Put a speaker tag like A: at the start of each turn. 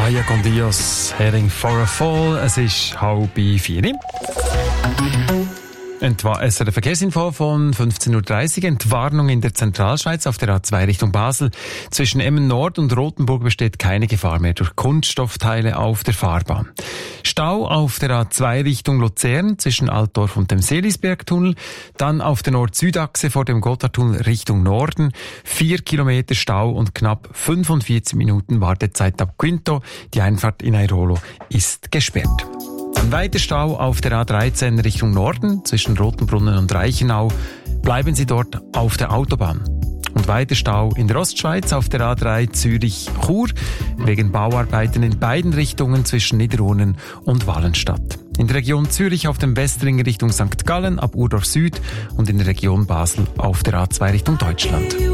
A: Vaya con Dios, Heading for a Fall. Es ist 3:30. Es ist eine Verkehrsinfo von 15.30 Uhr. Entwarnung in der Zentralschweiz auf der A2 Richtung Basel. Zwischen Emmen Nord und Rothenburg besteht keine Gefahr mehr durch Kunststoffteile auf der Fahrbahn. Stau auf der A2 Richtung Luzern zwischen Altdorf und dem Seelisbergtunnel. Dann auf der Nord-Süd-Achse vor dem Gotthardtunnel Richtung Norden. 4 Kilometer Stau und knapp 45 Minuten Wartezeit ab Quinto. Die Einfahrt in Airolo ist gesperrt. Ein weiter Stau auf der A13 Richtung Norden zwischen Rotenbrunnen und Reichenau. Bleiben Sie dort auf der Autobahn. Und weiter Stau in der Ostschweiz auf der A3 Zürich-Chur wegen Bauarbeiten in beiden Richtungen zwischen Niederurnen und Wallenstadt. In der Region Zürich auf dem Westring Richtung St. Gallen ab Urdorf Süd und in der Region Basel auf der A2 Richtung Deutschland.